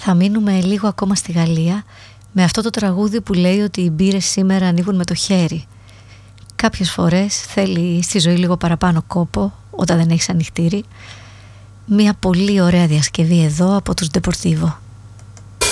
Θα μείνουμε λίγο ακόμα στη Γαλλία με αυτό το τραγούδι που λέει ότι οι μπύρες σήμερα ανοίγουν με το χέρι. Κάποιες φορές θέλει στη ζωή λίγο παραπάνω κόπο όταν δεν έχεις ανοιχτήρι. Μια πολύ ωραία διασκευή εδώ από τους Deportivo.